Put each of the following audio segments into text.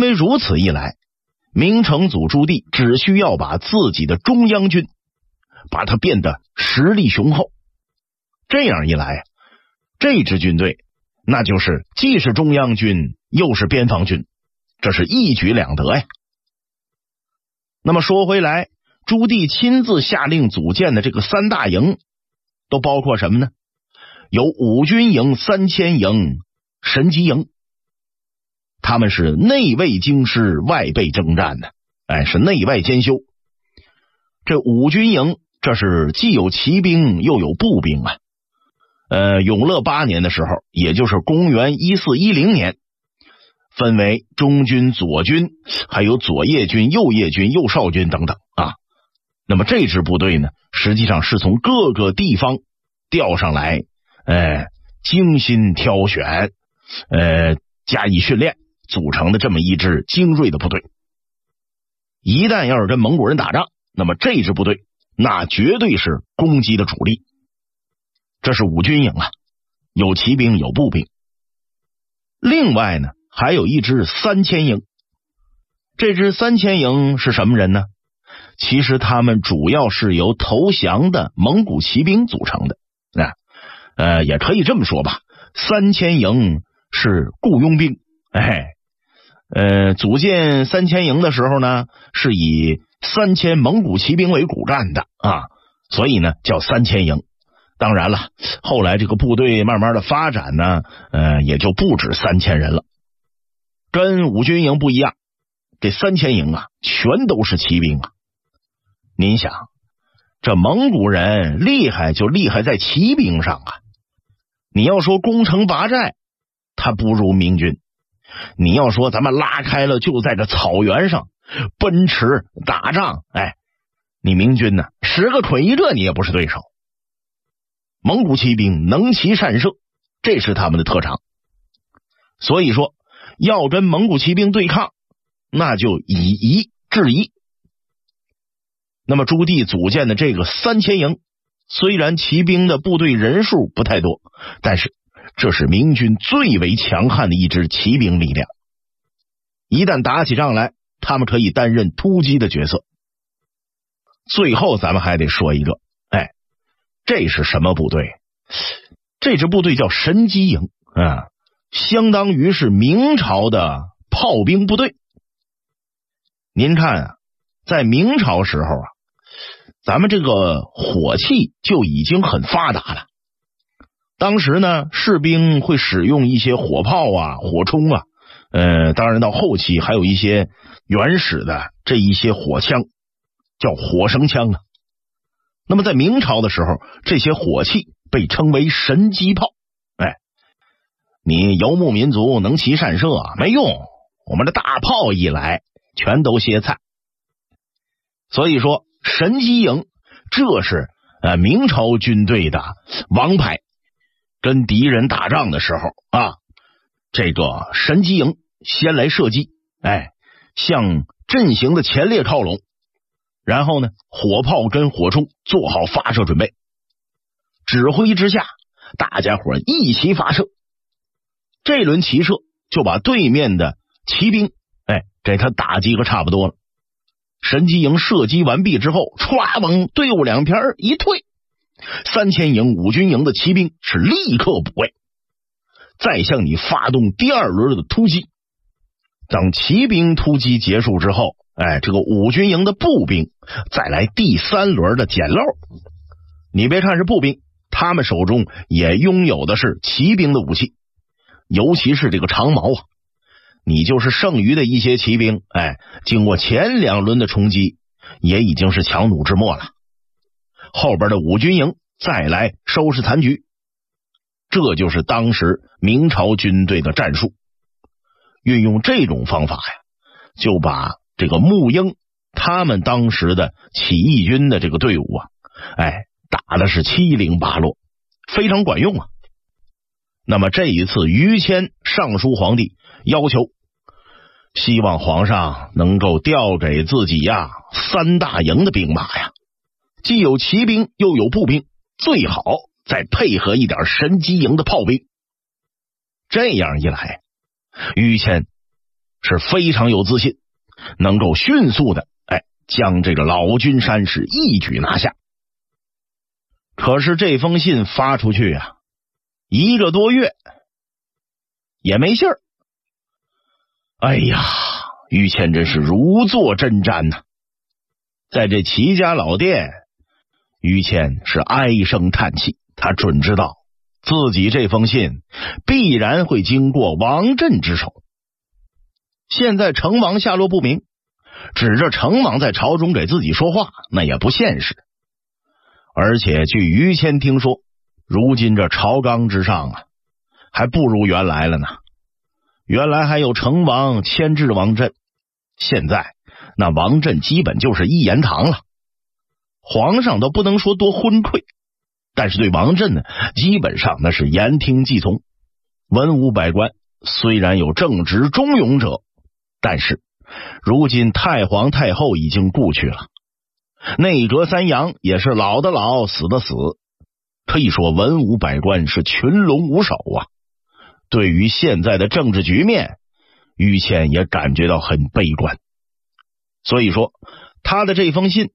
为如此一来，明成祖朱棣只需要把自己的中央军把它变得实力雄厚，这样一来，这支军队那就是既是中央军又是边防军，这是一举两得呀。那么说回来，朱棣亲自下令组建的这个三大营都包括什么呢？有五军营、3000营、神机营，他们是内卫京师，外备征战的，是内外兼修。这五军营，这是既有骑兵又有步兵啊。永乐8年的时候，也就是公元1410年，分为中军、左军，还有左叶军、右叶军、右少军等等啊。那么这支部队呢，实际上是从各个地方调上来，精心挑选，加以训练组成的这么一支精锐的部队。一旦要是跟蒙古人打仗，那么这支部队那绝对是攻击的主力。这是五军营啊，有骑兵有步兵。另外呢，还有一支3000营。这支3000营是什么人呢？其实他们主要是由投降的蒙古骑兵组成的。也可以这么说吧，3000营是雇佣兵。组建3000营的时候呢，是以3000蒙古骑兵为骨干的啊，所以呢叫3000营。当然了，后来这个部队慢慢的发展呢，也就不止3000人了。跟五军营不一样，这3000营啊，全都是骑兵啊。您想，这蒙古人厉害就厉害在骑兵上啊。你要说攻城拔寨，他不如明军；你要说咱们拉开了就在这草原上奔驰打仗，你明军呢，10个腿一个你也不是对手。蒙古骑兵能骑善射，这是他们的特长。所以说，要跟蒙古骑兵对抗，那就以夷制夷。那么朱棣组建的这个3000营，虽然骑兵的部队人数不太多，但是这是明军最为强悍的一支骑兵力量。一旦打起仗来，他们可以担任突击的角色。最后咱们还得说一个，这是什么部队？这支部队叫神机营啊，相当于是明朝的炮兵部队。您看啊，在明朝时候啊，咱们这个火器就已经很发达了。当时呢，士兵会使用一些火炮啊、火铳啊，当然到后期还有一些原始的这一些火枪，叫火绳枪啊。那么在明朝的时候，这些火器被称为神机炮。你游牧民族能骑善射啊，没用，我们的大炮一来全都歇菜。所以说神机营这是明朝军队的王牌。跟敌人打仗的时候啊，这个神机营先来射击，向阵型的前列靠拢，然后呢，火炮跟火铳做好发射准备，指挥之下，大家伙一齐发射。这轮齐射就把对面的骑兵给他打击个差不多了。神机营射击完毕之后，歘往队伍两边一退，3000营、五军营的骑兵是立刻补位，再向你发动第二轮的突击。等骑兵突击结束之后，这个五军营的步兵再来第3轮的捡漏。你别看是步兵，他们手中也拥有的是骑兵的武器，尤其是这个长矛啊。你就是剩余的一些骑兵，经过前2轮的冲击，也已经是强弩之末了。后边的五军营再来收拾残局，这就是当时明朝军队的战术。运用这种方法呀，就把这个沐英他们当时的起义军的这个队伍啊，打的是七零八落，非常管用啊。那么这一次于谦上书皇帝，要求希望皇上能够调给自己3大营的兵马呀，既有骑兵又有步兵，最好再配合一点神机营的炮兵。这样一来，于谦是非常有自信，能够迅速的将这个老君山是一举拿下。可是这封信发出去啊，1个多月也没信儿。哎呀，于谦真是如坐针毡呐。在这齐家老店，于谦是唉声叹气，他准知道自己这封信必然会经过王振之手。现在成王下落不明，指着成王在朝中给自己说话，那也不现实。而且据于谦听说，如今这朝纲之上啊，还不如原来了呢。原来还有成王牵制王振，现在那王振基本就是一言堂了。皇上都不能说多昏聩，但是对王振呢，基本上那是言听计从。文武百官虽然有正直忠勇者，但是如今太皇太后已经故去了，内阁三杨也是老的老，死的死，可以说文武百官是群龙无首啊。对于现在的政治局面，于谦也感觉到很悲观。所以说他的这封信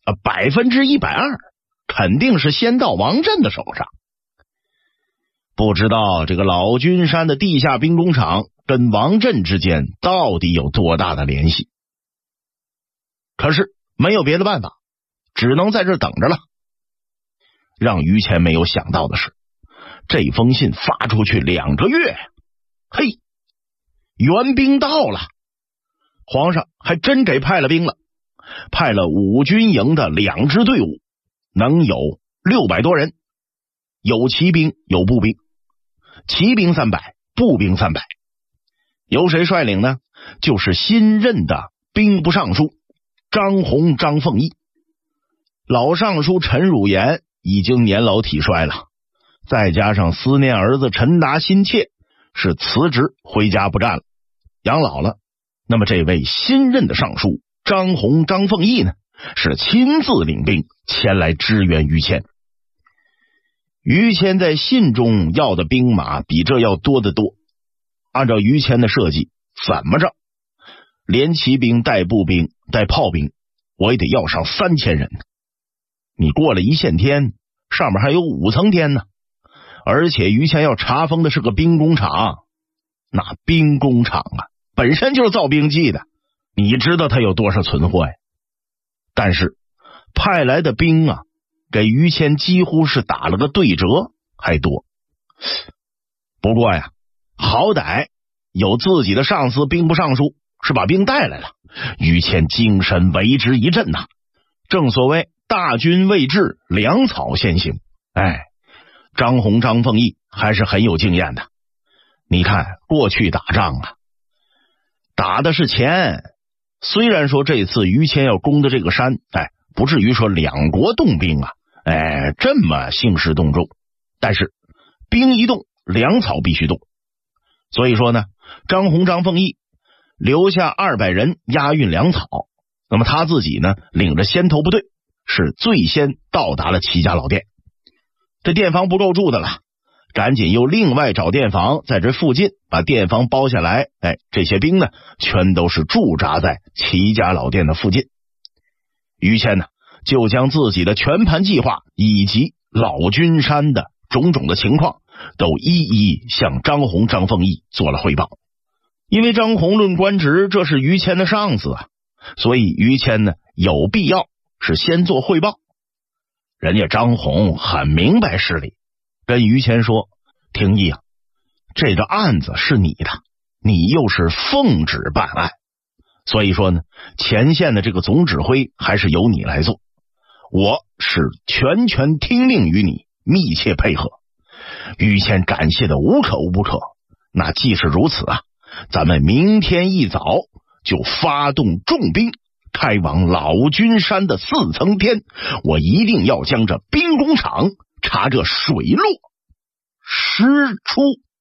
120%肯定是先到王振的手上。不知道这个老君山的地下兵工厂跟王振之间到底有多大的联系。可是没有别的办法，只能在这等着了。让于谦没有想到的是，这封信发出去2个月，嘿，援兵到了。皇上还真给派了兵了，派了5军营的2支队伍，能有600多人，有骑兵有步兵，骑兵300，步兵300。由谁率领呢？就是新任的兵部尚书张宏、张凤义。老尚书陈汝言已经年老体衰了，再加上思念儿子陈达心切，是辞职回家不干了，养老了。那么这位新任的尚书张宏、张凤义呢，是亲自领兵前来支援于谦。于谦在信中要的兵马比这要多得多，按照于谦的设计，怎么着连骑兵带步兵带炮兵我也得要上3000人。你过了1线天，上面还有5层天呢。而且于谦要查封的是个兵工厂，那兵工厂啊本身就是造兵器的，你知道他有多少存货呀？但是派来的兵啊，给于谦几乎是打了个对折还多。不过呀，好歹有自己的上司兵部尚书是把兵带来了，于谦精神为之一振呐。正所谓大军未至，粮草先行。张宏、张凤义还是很有经验的。你看过去打仗啊，打的是钱。虽然说这次于谦要攻的这个山，不至于说2国动兵啊，这么兴师动众，但是兵一动，粮草必须动。所以说呢，张宏、张凤义留下200人押运粮草，那么他自己呢，领着先头部队是最先到达了齐家老店。这店房不够住的了，赶紧又另外找店房，在这附近把店房包下来。这些兵呢，全都是驻扎在齐家老店的附近。于谦呢，就将自己的全盘计划以及老君山的种种的情况都一一向张宏、张凤义做了汇报。因为张宏论官职，这是于谦的上司啊，所以于谦呢，有必要是先做汇报。人家张宏很明白事理，跟于谦说，廷义啊，这个案子是你的，你又是奉旨办案，所以说呢，前线的这个总指挥还是由你来做，我是全权听命于你，密切配合。于谦感谢的无可无不可。那既是如此啊，咱们明天一早就发动重兵开往老君山的4层天，我一定要将这兵工厂查这水落石出。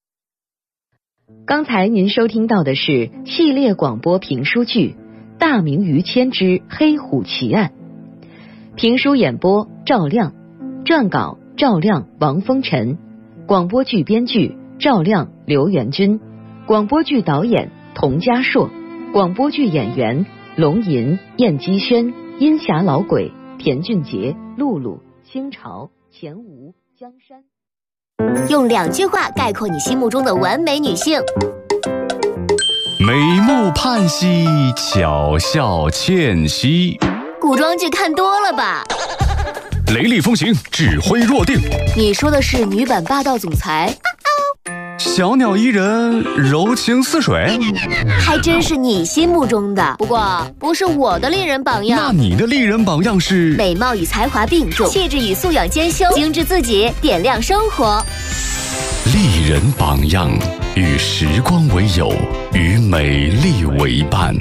刚才您收听到的是系列广播评书剧《大明于谦之黑虎奇案》，评书演播赵亮，撰稿赵亮、王风尘，广播剧编剧赵亮、刘元军，广播剧导演童家硕。 广播剧演员龙吟、燕姬轩、阴侠老鬼、田俊杰、露露、清朝、钱吴、江山。 用2句话概括你心目中的完美女性： 美目盼兮，巧笑倩兮。 古装剧看多了吧？ 雷厉风行，指挥若定。 你说的是女版霸道总裁？ 小鸟依人，柔情似水。 还真是你心目中的，不过不是我的丽人榜样。 那你的丽人榜样是？ 美貌与才华并重，气质与素养兼修，精致自己，点亮生活。 丽人榜样，与时光为友，与美丽为伴。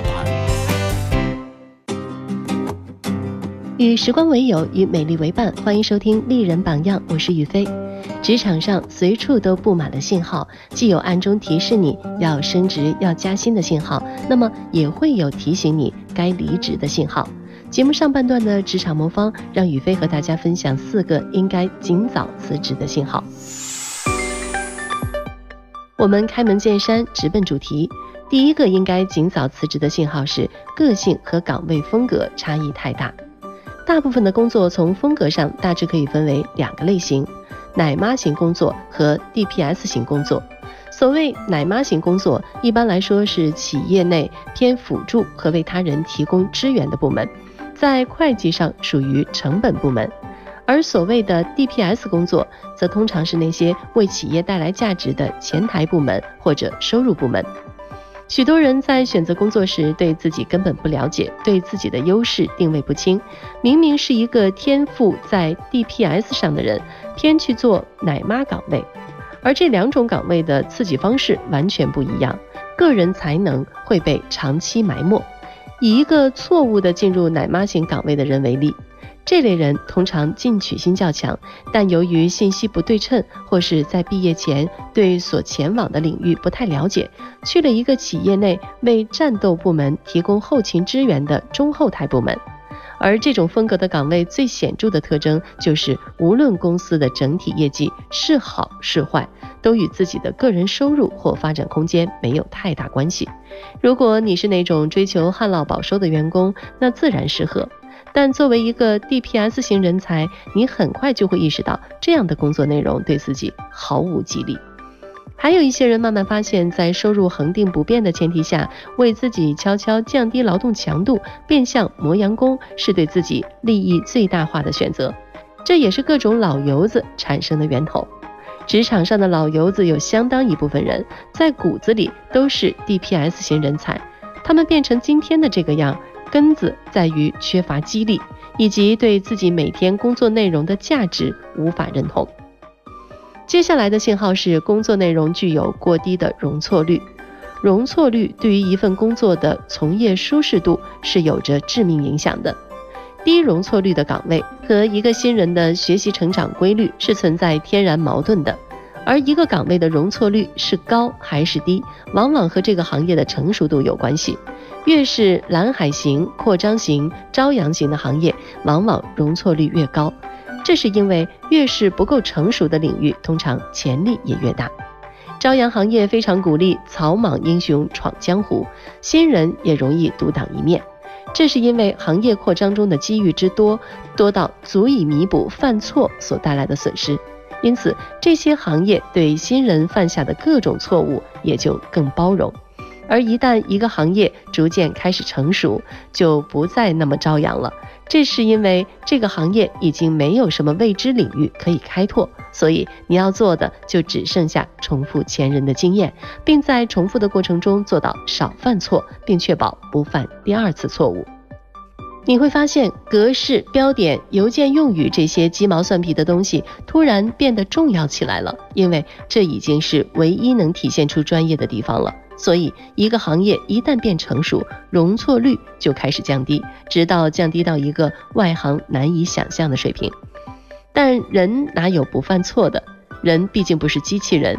与时光为友，与美丽为伴，欢迎收听丽人榜样，我是雨飞。职场上随处都布满了信号，既有暗中提示你要升职要加薪的信号，那么也会有提醒你该离职的信号。节目上半段的职场魔方，让雨飞和大家分享4个应该尽早辞职的信号。我们开门见山，直奔主题。第一个应该尽早辞职的信号是个性和岗位风格差异太大。大部分的工作从风格上大致可以分为2个类型：奶妈型工作和 DPS 型工作。所谓奶妈型工作，一般来说是企业内偏辅助和为他人提供支援的部门，在会计上属于成本部门。而所谓的 DPS 工作，则通常是那些为企业带来价值的前台部门或者收入部门。许多人在选择工作时对自己根本不了解，对自己的优势定位不清，明明是一个天赋在 DPS 上的人，偏去做奶妈岗位。而这2种岗位的刺激方式完全不一样，个人才能会被长期埋没。以一个错误地进入奶妈型岗位的人为例，这类人通常进取心较强，但由于信息不对称，或是在毕业前对所前往的领域不太了解，去了一个企业内为战斗部门提供后勤支援的中后台部门。而这种风格的岗位最显著的特征就是无论公司的整体业绩是好是坏，都与自己的个人收入或发展空间没有太大关系。如果你是那种追求旱涝保收的员工，那自然适合。但作为一个 DPS 型人才，你很快就会意识到这样的工作内容对自己毫无激励。还有一些人慢慢发现，在收入恒定不变的前提下，为自己悄悄降低劳动强度，变相磨洋工，是对自己利益最大化的选择。这也是各种老油子产生的源头。职场上的老油子有相当一部分人在骨子里都是 DPS 型人才，他们变成今天的这个样，根子在于缺乏激励，以及对自己每天工作内容的价值无法认同。接下来的信号是工作内容具有过低的容错率。容错率对于一份工作的从业舒适度是有着致命影响的。低容错率的岗位和一个新人的学习成长规律是存在天然矛盾的，而一个岗位的容错率是高还是低，往往和这个行业的成熟度有关系。越是蓝海型、扩张型、朝阳型的行业，往往容错率越高。这是因为越是不够成熟的领域，通常潜力也越大。朝阳行业非常鼓励草莽英雄闯江湖，新人也容易独当一面。这是因为行业扩张中的机遇之多，多到足以弥补犯错所带来的损失。因此，这些行业对新人犯下的各种错误也就更包容。而一旦一个行业逐渐开始成熟，就不再那么朝阳了。这是因为这个行业已经没有什么未知领域可以开拓，所以你要做的就只剩下重复前人的经验，并在重复的过程中做到少犯错，并确保不犯第2次错误。你会发现格式、标点、邮件用语这些鸡毛蒜皮的东西突然变得重要起来了，因为这已经是唯一能体现出专业的地方了。所以一个行业一旦变成熟，容错率就开始降低，直到降低到一个外行难以想象的水平。但人哪有不犯错的？人毕竟不是机器人。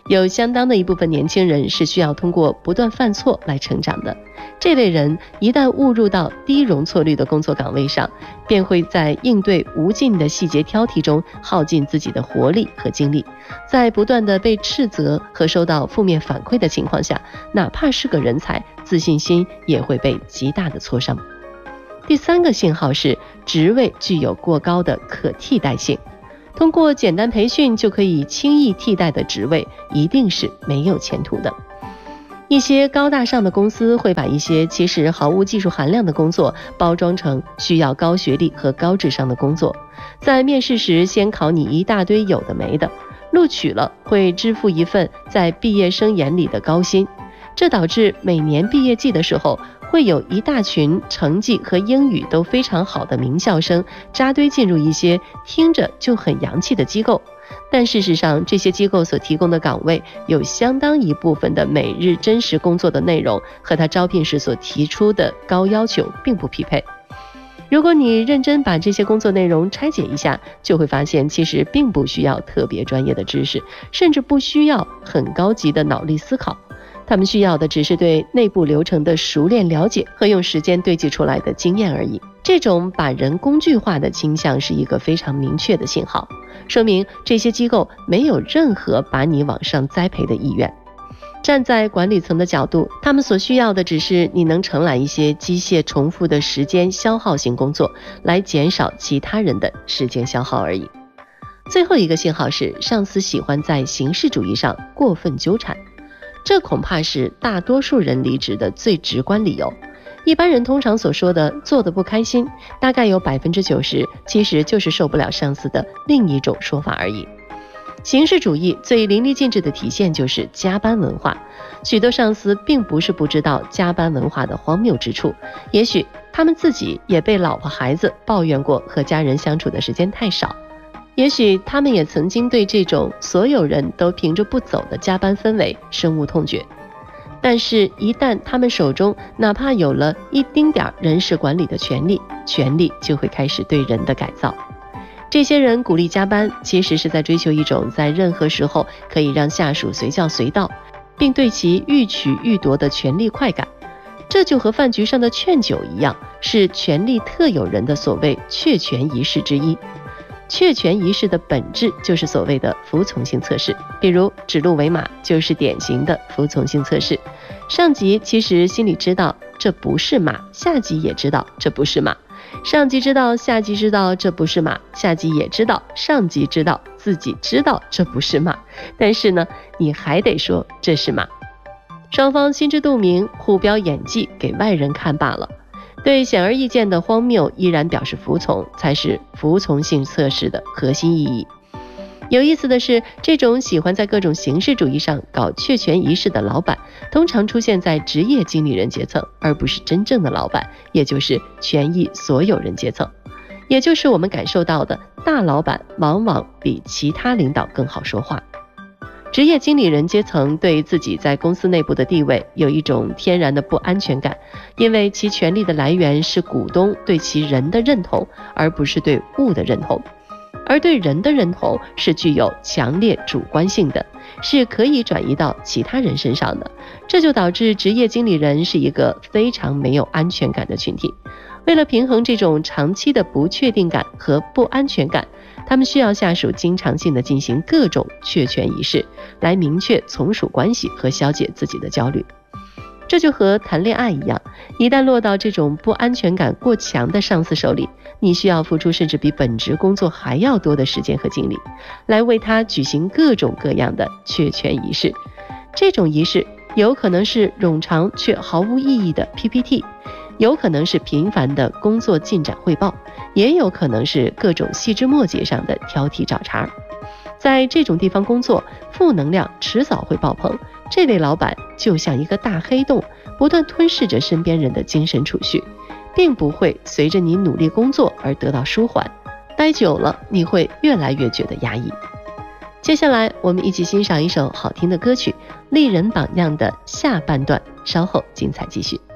有相当的一部分年轻人是需要通过不断犯错来成长的。这类人一旦误入到低容错率的工作岗位上，便会在应对无尽的细节挑剔中耗尽自己的活力和精力，在不断的被斥责和收到负面反馈的情况下，哪怕是个人才，自信心也会被极大的挫伤。第三个信号是职位具有过高的可替代性。通过简单培训就可以轻易替代的职位，一定是没有前途的。一些高大上的公司会把一些其实毫无技术含量的工作包装成需要高学历和高智商的工作，在面试时先考你一大堆有的没的，录取了会支付一份在毕业生眼里的高薪，这导致每年毕业季的时候，会有一大群成绩和英语都非常好的名校生扎堆进入一些听着就很洋气的机构，但事实上这些机构所提供的岗位有相当一部分的每日真实工作的内容和他招聘时所提出的高要求并不匹配。如果你认真把这些工作内容拆解一下，就会发现其实并不需要特别专业的知识，甚至不需要很高级的脑力思考，他们需要的只是对内部流程的熟练了解和用时间堆积出来的经验而已。这种把人工具化的倾向是一个非常明确的信号，说明这些机构没有任何把你往上栽培的意愿。站在管理层的角度，他们所需要的只是你能承揽一些机械重复的时间消耗型工作，来减少其他人的时间消耗而已。最后一个信号是上司喜欢在形式主义上过分纠缠，这恐怕是大多数人离职的最直观理由。一般人通常所说的做得不开心，大概有 90% 其实就是受不了上司的另一种说法而已。形式主义最淋漓尽致的体现就是加班文化，许多上司并不是不知道加班文化的荒谬之处，也许他们自己也被老婆孩子抱怨过和家人相处的时间太少，也许他们也曾经对这种所有人都凭着不走的加班氛围深恶痛绝。但是一旦他们手中哪怕有了一丁点人事管理的权利就会开始对人的改造。这些人鼓励加班，其实是在追求一种在任何时候可以让下属随叫随到，并对其欲取欲夺的权力快感。这就和饭局上的劝酒一样，是权力特有人的所谓确权仪式之一。确权仪式的本质就是所谓的服从性测试，比如指鹿为马就是典型的服从性测试。上级其实心里知道这不是马，下级也知道这不是马，上级知道下级知道这不是马，下级也知道上级知道自己知道这不是马，但是呢，你还得说这是马。双方心知肚明，互标演技给外人看罢了。对显而易见的荒谬依然表示服从，才是服从性测试的核心意义。有意思的是，这种喜欢在各种形式主义上搞确权仪式的老板，通常出现在职业经理人阶层，而不是真正的老板，也就是权益所有人阶层。也就是我们感受到的，大老板往往比其他领导更好说话。职业经理人阶层对自己在公司内部的地位有一种天然的不安全感，因为其权力的来源是股东对其人的认同，而不是对物的认同。而对人的认同是具有强烈主观性的，是可以转移到其他人身上的，这就导致职业经理人是一个非常没有安全感的群体。为了平衡这种长期的不确定感和不安全感，他们需要下属经常性的进行各种确权仪式，来明确从属关系和消解自己的焦虑。这就和谈恋爱一样，一旦落到这种不安全感过强的上司手里，你需要付出甚至比本职工作还要多的时间和精力，来为他举行各种各样的确权仪式。这种仪式有可能是冗长却毫无意义的 PPT， 有可能是频繁的工作进展汇报，也有可能是各种细枝末节上的挑剔找茬。在这种地方工作，负能量迟早会爆棚，这类老板就像一个大黑洞，不断吞噬着身边人的精神储蓄，并不会随着你努力工作而得到舒缓，待久了你会越来越觉得压抑。接下来我们一起欣赏一首好听的歌曲《丽人榜样》的下半段，稍后精彩继续。